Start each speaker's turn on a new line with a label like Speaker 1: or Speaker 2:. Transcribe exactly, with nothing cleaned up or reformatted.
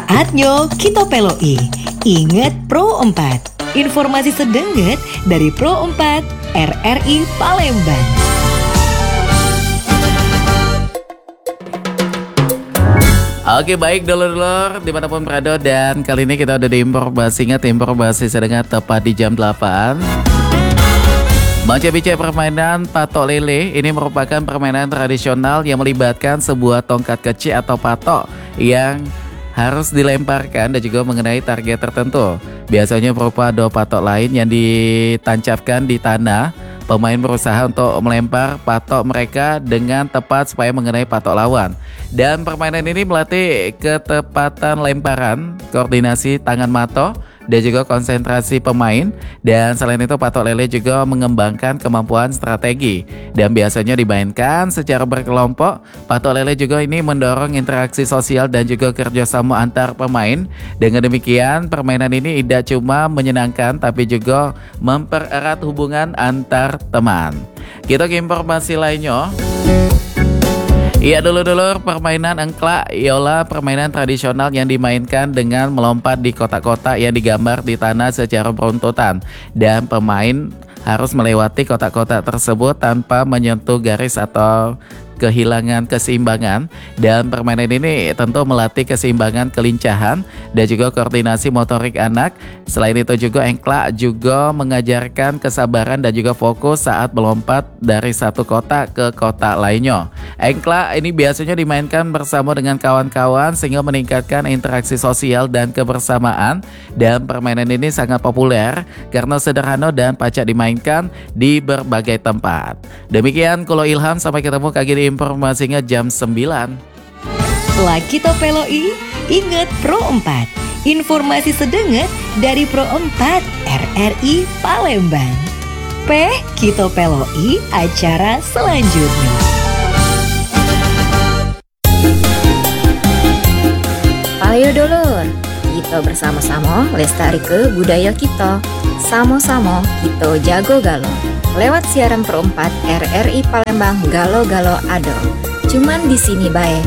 Speaker 1: Saatnya kita peloi. Ingat Pro empat. Informasi sedenget dari Pro empat R R I Palembang.
Speaker 2: Oke, baik dulur-dulur dimanapun berada, dan kali ini kita udah di informasi. Ingat, informasi sedengat tepat di jam delapan. Baca bicara permainan patok lele. Ini merupakan permainan tradisional yang melibatkan sebuah tongkat kecil atau patok yang harus dilemparkan dan juga mengenai target tertentu. Biasanya berupa dua patok lain yang ditancapkan di tanah. Pemain berusaha untuk melempar patok mereka dengan tepat supaya mengenai patok lawan. Dan permainan ini melatih ketepatan lemparan, koordinasi tangan mata, dan juga konsentrasi pemain. Dan selain itu, patok lele juga mengembangkan kemampuan strategi dan biasanya dimainkan secara berkelompok. Patok lele juga ini mendorong interaksi sosial dan juga kerjasama antar pemain. Dengan demikian, permainan ini tidak cuma menyenangkan tapi juga mempererat hubungan antar teman. Kita ke informasi lainnya. Iya dulur-dulur, permainan engklak ialah permainan tradisional yang dimainkan dengan melompat di kotak-kotak yang digambar di tanah secara beruntutan. Dan pemain harus melewati kotak-kotak tersebut tanpa menyentuh garis atau kehilangan keseimbangan. Dan permainan ini tentu melatih keseimbangan, kelincahan, dan juga koordinasi motorik anak. Selain itu juga engklak juga mengajarkan kesabaran dan juga fokus saat melompat dari satu kotak ke kotak lainnya. Engklak ini biasanya dimainkan bersama dengan kawan-kawan sehingga meningkatkan interaksi sosial dan kebersamaan. Dan permainan ini sangat populer karena sederhana dan pacak dimainkan di berbagai tempat. Demikian Kulo Ilham, sampai ketemu kaki di informasinya jam sembilan.
Speaker 1: Setelah kita peloi, ingat Pro empat. Informasi sedenget dari Pro empat R R I Palembang. P, kita peloi acara selanjutnya.
Speaker 3: Ayo dulur, kita bersama-sama lestari ke budaya kita. Sama-sama kita jago galo. Lewat siaran Pro empat R R I Palembang, galo-galo ado. Cuman di sini bae,